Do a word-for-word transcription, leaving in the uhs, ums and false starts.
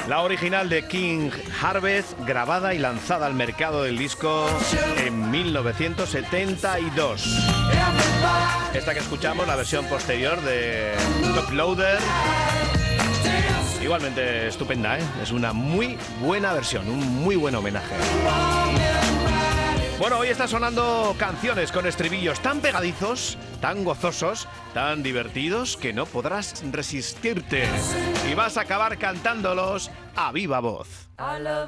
La original de King Harvest, grabada y lanzada al mercado del disco en mil novecientos setenta y dos. Esta que escuchamos, la versión posterior de Top Loader, igualmente estupenda, ¿eh? Es una muy buena versión, un muy buen homenaje. Bueno, hoy está sonando canciones con estribillos tan pegadizos, tan gozosos, tan divertidos, que no podrás resistirte. Y vas a acabar cantándolos a viva voz.